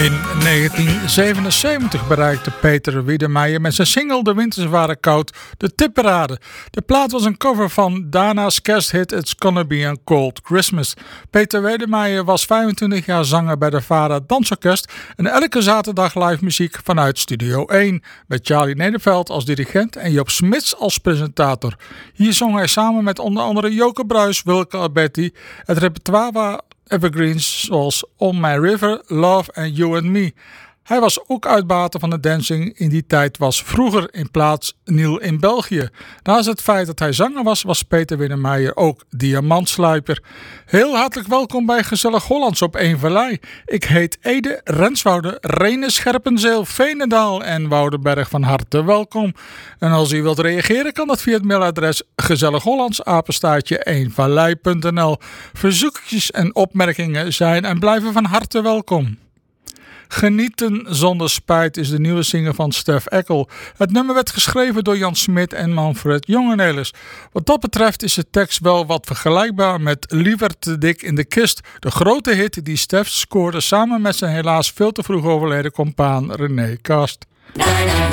In 1977 bereikte Peter Wiedemeyer met zijn single De Winters Waren Koud de tipparade. De plaat was een cover van Dana's kersthit It's Gonna Be a Cold Christmas. Peter Wiedemeyer was 25 jaar zanger bij de VARA Dansorkest en elke zaterdag live muziek vanuit Studio 1 met Charlie Nederveld als dirigent en Job Smits als presentator. Hier zong hij samen met onder andere Joke Bruis, Wilke Alberti. Het repertoire evergreens zoals On My River, Love and You and Me. Hij was ook uitbater van de dancing in die tijd was vroeger in plaats Niel in België. Naast het feit dat hij zanger was, was Peter Wiedemeyer ook diamantsluiper. Heel hartelijk welkom bij Gezellig Hollands op 1 Vallei. Ik heet Ede, Renswoude, Rene, Scherpenzeel, Veenendaal en Woudenberg van harte welkom. En als u wilt reageren kan dat via het mailadres gezellighollands@1vallei.nl. Verzoekjes en opmerkingen zijn en blijven van harte welkom. Genieten zonder spijt is de nieuwe single van Stef Eckel. Het nummer werd geschreven door Jan Smit en Manfred Jongenelis. Wat dat betreft is de tekst wel wat vergelijkbaar met Liever te dik in de kist. De grote hit die Stef scoorde samen met zijn helaas veel te vroeg overleden compaan René Kast.